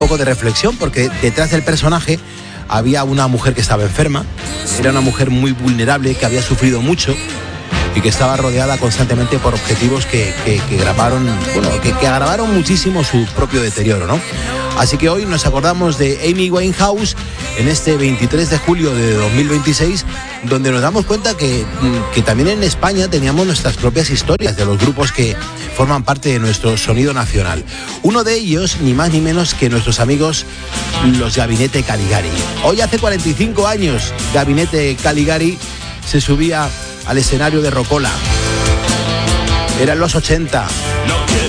poco de reflexión, porque detrás del personaje había una mujer que estaba enferma, era una mujer muy vulnerable, que había sufrido mucho y que estaba rodeada constantemente por objetivos que agravaron muchísimo su propio deterioro, ¿no? Así que hoy nos acordamos de Amy Winehouse en este 23 de julio de 2026, donde nos damos cuenta que también en España teníamos nuestras propias historias de los grupos que forman parte de nuestro sonido nacional. Uno de ellos, ni más ni menos que nuestros amigos los Gabinete Caligari. Hoy hace 45 años, Gabinete Caligari se subía al escenario de Rocola. Eran los 80.